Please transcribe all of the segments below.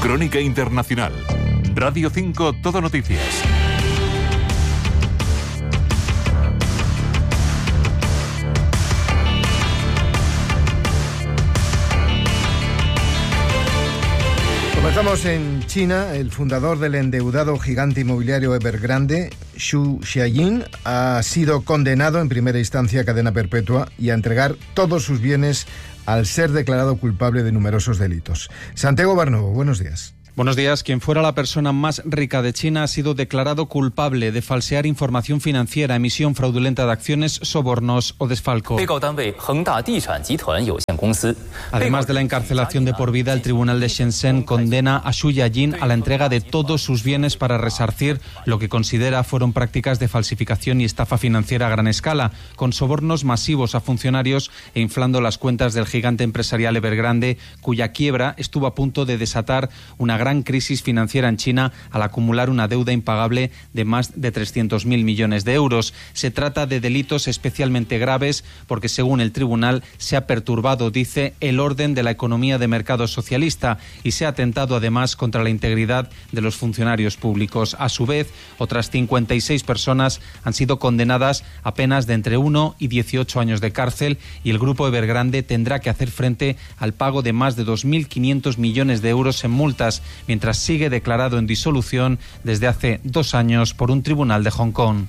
Crónica Internacional. Radio 5 Todo Noticias. Comenzamos en China. El fundador del endeudado gigante inmobiliario Evergrande, Xu Xiaoying, ha sido condenado en primera instancia a cadena perpetua y a entregar todos sus bienes al ser declarado culpable de numerosos delitos. Santiago Barnovo, buenos días. Buenos días. Quien fuera la persona más rica de China ha sido declarado culpable de falsear información financiera, emisión fraudulenta de acciones, sobornos o desfalco. Además de la encarcelación de por vida, el tribunal de Shenzhen condena a Xu Xiaoying a la entrega de todos sus bienes para resarcir lo que considera fueron prácticas de falsificación y estafa financiera a gran escala, con sobornos masivos a funcionarios e inflando las cuentas del gigante empresarial Evergrande, cuya quiebra estuvo a punto de desatar una gran crisis financiera en China al acumular una deuda impagable de más de 300.000 millones de euros. Se trata de delitos especialmente graves porque, según el tribunal, se ha perturbado, dice, el orden de la economía de mercado socialista y se ha atentado además contra la integridad de los funcionarios públicos. A su vez, otras 56 personas han sido condenadas a penas de entre 1 y 18 años de cárcel y el grupo Evergrande tendrá que hacer frente al pago de más de 2.500 millones de euros en multas, mientras sigue declarado en disolución desde hace 2 años por un tribunal de Hong Kong.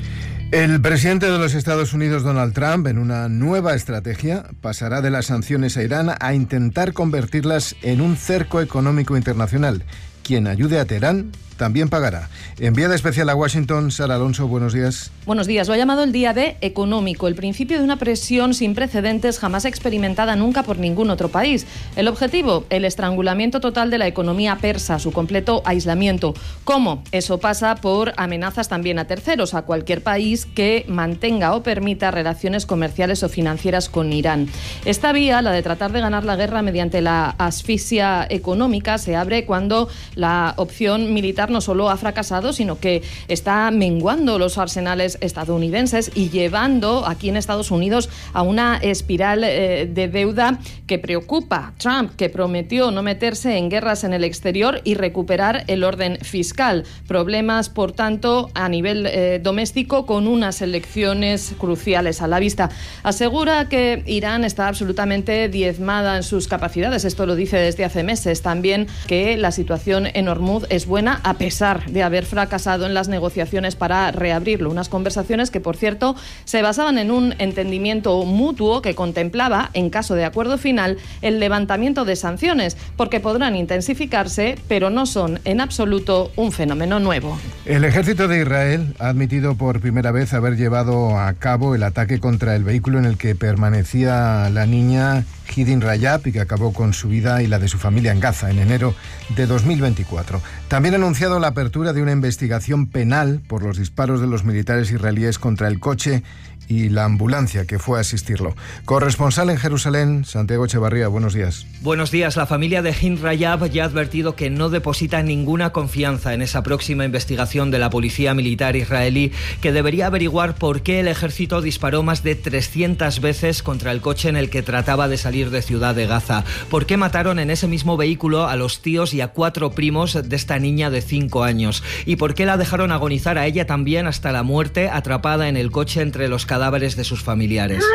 El presidente de los Estados Unidos, Donald Trump, en una nueva estrategia, pasará de las sanciones a Irán a intentar convertirlas en un cerco económico internacional. Quien ayude a Teherán también pagará. Enviada especial a Washington, Sara Alonso, buenos días. Buenos días. Lo ha llamado el Día D económico, el principio de una presión sin precedentes jamás experimentada nunca por ningún otro país. El objetivo, el estrangulamiento total de la economía persa, su completo aislamiento. ¿Cómo? Eso pasa por amenazas también a terceros, a cualquier país que mantenga o permita relaciones comerciales o financieras con Irán. Esta vía, la de tratar de ganar la guerra mediante la asfixia económica, se abre cuando la opción militar no solo ha fracasado, sino que está menguando los arsenales estadounidenses y llevando aquí en Estados Unidos a una espiral de deuda que preocupa. Trump, que prometió no meterse en guerras en el exterior y recuperar el orden fiscal. Problemas, por tanto, a nivel doméstico, con unas elecciones cruciales a la vista. Asegura que Irán está absolutamente diezmada en sus capacidades. Esto lo dice desde hace meses. También que la situación en Hormuz es buena, a pesar de haber fracasado en las negociaciones para reabrirlo. Unas conversaciones que, por cierto, se basaban en un entendimiento mutuo que contemplaba, en caso de acuerdo final, el levantamiento de sanciones, porque podrán intensificarse, pero no son en absoluto un fenómeno nuevo. El ejército de Israel ha admitido por primera vez haber llevado a cabo el ataque contra el vehículo en el que permanecía la niña Hidin Rayab y que acabó con su vida y la de su familia en Gaza en enero de 2024. También ha anunciado la apertura de una investigación penal por los disparos de los militares israelíes contra el coche y la ambulancia que fue a asistirlo. Corresponsal en Jerusalén, Santiago Echevarría, buenos días. Buenos días. La familia de Hidin Rayab ya ha advertido que no deposita ninguna confianza en esa próxima investigación de la policía militar israelí, que debería averiguar por qué el ejército disparó más de 300 veces contra el coche en el que trataba de salir de Ciudad de Gaza. ¿Por qué mataron en ese mismo vehículo a los tíos y a 4 primos de esta niña de 5 años? ¿Y por qué la dejaron agonizar a ella también hasta la muerte, atrapada en el coche entre los cadáveres de sus familiares?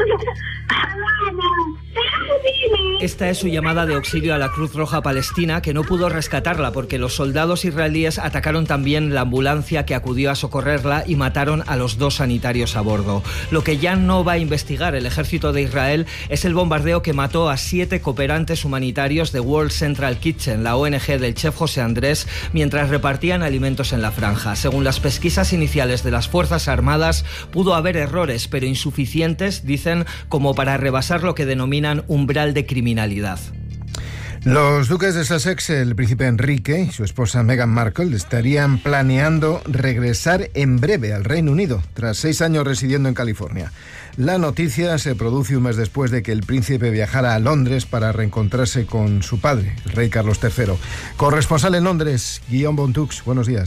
Esta es su llamada de auxilio a la Cruz Roja Palestina, que no pudo rescatarla porque los soldados israelíes atacaron también la ambulancia que acudió a socorrerla y mataron a los 2 sanitarios a bordo. Lo que ya no va a investigar el ejército de Israel es el bombardeo que mató a 7 cooperantes humanitarios de World Central Kitchen, la ONG del chef José Andrés, mientras repartían alimentos en la franja. Según las pesquisas iniciales de las Fuerzas Armadas, pudo haber errores, pero insuficientes, dicen, como para rebasar lo que denominan umbral de criminalidad. Los duques de Sussex, el príncipe Enrique y su esposa Meghan Markle, estarían planeando regresar en breve al Reino Unido, tras 6 años residiendo en California. La noticia se produce un mes después de que el príncipe viajara a Londres para reencontrarse con su padre, el rey Carlos III. Corresponsal en Londres, Guillaume Bontux, buenos días.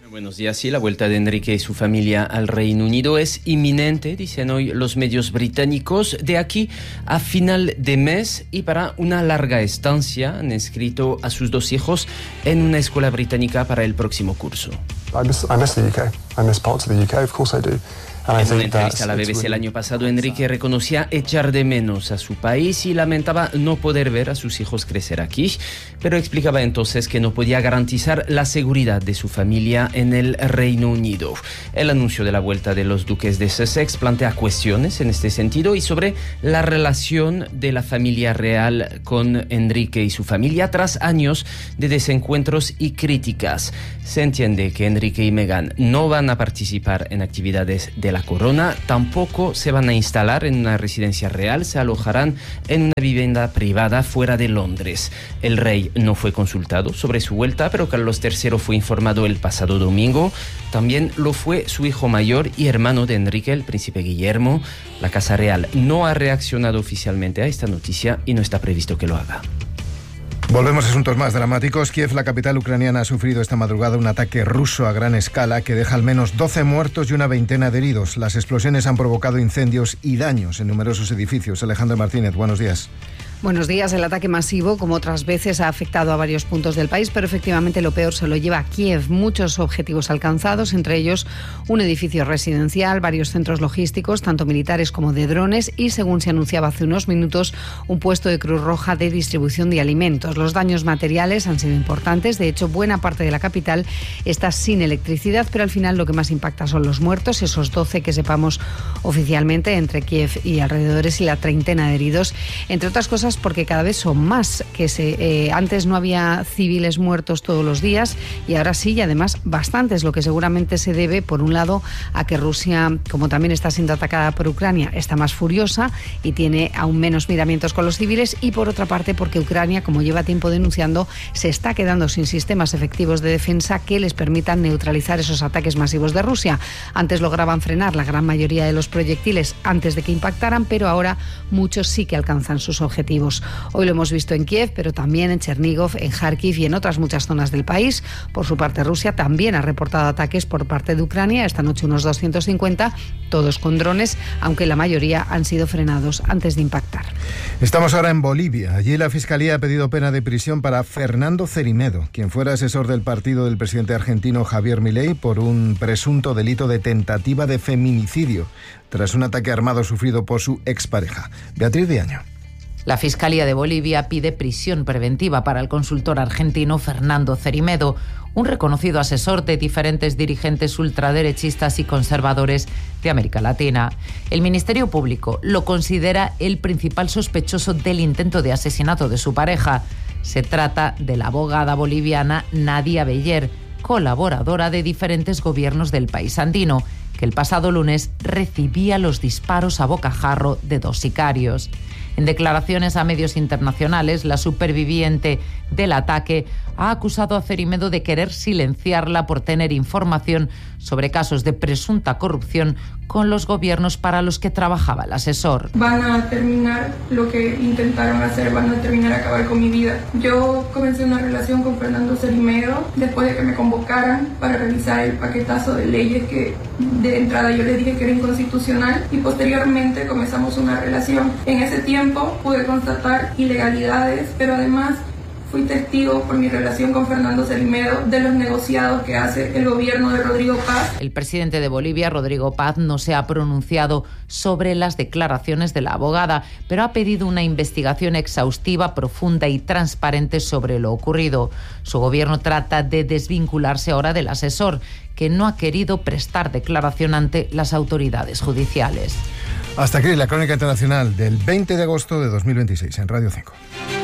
Buenos días. Sí, la vuelta de Enrique y su familia al Reino Unido es inminente, dicen hoy los medios británicos, de aquí a final de mes y para una larga estancia. Han escrito a sus 2 hijos en una escuela británica para el próximo curso. I miss the UK. I miss parts of the UK, of course I do. En una entrevista a la BBC el año pasado, Enrique reconocía echar de menos a su país y lamentaba no poder ver a sus hijos crecer aquí, pero explicaba entonces que no podía garantizar la seguridad de su familia en el Reino Unido. El anuncio de la vuelta de los duques de Sussex plantea cuestiones en este sentido y sobre la relación de la familia real con Enrique y su familia tras años de desencuentros y críticas. Se entiende que Enrique y Meghan no van a participar en actividades de la corona, tampoco se van a instalar en una residencia real, se alojarán en una vivienda privada fuera de Londres. El rey no fue consultado sobre su vuelta, pero Carlos III fue informado el pasado domingo. También lo fue su hijo mayor y hermano de Enrique, el príncipe Guillermo. La Casa Real no ha reaccionado oficialmente a esta noticia y no está previsto que lo haga. Volvemos a asuntos más dramáticos. Kiev, la capital ucraniana, ha sufrido esta madrugada un ataque ruso a gran escala que deja al menos 12 muertos y una veintena de heridos. Las explosiones han provocado incendios y daños en numerosos edificios. Alejandra Martínez, buenos días. Buenos días. El ataque masivo, como otras veces, ha afectado a varios puntos del país, pero efectivamente lo peor se lo lleva a Kiev. Muchos objetivos alcanzados, entre ellos un edificio residencial, varios centros logísticos, tanto militares como de drones, y, según se anunciaba hace unos minutos, un puesto de Cruz Roja de distribución de alimentos. Los daños materiales han sido importantes. De hecho, buena parte de la capital está sin electricidad, pero al final lo que más impacta son los muertos, esos 12 que sepamos oficialmente entre Kiev y alrededores, y la treintena de heridos, entre otras cosas porque cada vez son más, que antes no había civiles muertos todos los días y ahora sí, y además bastantes, lo que seguramente se debe, por un lado, a que Rusia, como también está siendo atacada por Ucrania, está más furiosa y tiene aún menos miramientos con los civiles, y por otra parte porque Ucrania, como lleva tiempo denunciando, se está quedando sin sistemas efectivos de defensa que les permitan neutralizar esos ataques masivos de Rusia. Antes lograban frenar la gran mayoría de los proyectiles antes de que impactaran, pero ahora muchos sí que alcanzan sus objetivos. Hoy lo hemos visto en Kiev, pero también en Chernigov, en Kharkiv y en otras muchas zonas del país. Por su parte, Rusia también ha reportado ataques por parte de Ucrania. Esta noche unos 250, todos con drones, aunque la mayoría han sido frenados antes de impactar. Estamos ahora en Bolivia. Allí la Fiscalía ha pedido pena de prisión para Fernando Cerimedo, quien fuera asesor del partido del presidente argentino Javier Milei, por un presunto delito de tentativa de feminicidio, tras un ataque armado sufrido por su expareja. Beatriz Diaño. La Fiscalía de Bolivia pide prisión preventiva para el consultor argentino Fernando Cerimedo, un reconocido asesor de diferentes dirigentes ultraderechistas y conservadores de América Latina. El Ministerio Público lo considera el principal sospechoso del intento de asesinato de su pareja. Se trata de la abogada boliviana Nadia Beller, colaboradora de diferentes gobiernos del país andino, que el pasado lunes recibía los disparos a bocajarro de 2 sicarios. En declaraciones a medios internacionales, la superviviente del ataque ha acusado a Cerimedo de querer silenciarla por tener información sobre casos de presunta corrupción con los gobiernos para los que trabajaba el asesor. Van a terminar lo que intentaron hacer, van a terminar acabar con mi vida. Yo comencé una relación con Fernando Cerimedo después de que me convocaran para revisar el paquetazo de leyes que de entrada yo les dije que era inconstitucional, y posteriormente comenzamos una relación. En ese tiempo pude constatar ilegalidades, pero además fui testigo por mi relación con Fernando Cerimedo de los negociados que hace el gobierno de Rodrigo Paz. El presidente de Bolivia, Rodrigo Paz, no se ha pronunciado sobre las declaraciones de la abogada, pero ha pedido una investigación exhaustiva, profunda y transparente sobre lo ocurrido. Su gobierno trata de desvincularse ahora del asesor, que no ha querido prestar declaración ante las autoridades judiciales. Hasta aquí la crónica internacional del 20 de agosto de 2026 en Radio 5.